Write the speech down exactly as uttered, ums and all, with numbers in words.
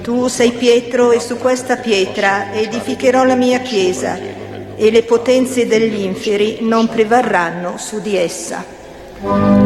Tu sei Pietro e su questa pietra edificherò la mia chiesa e le potenze degli inferi non prevarranno su di essa.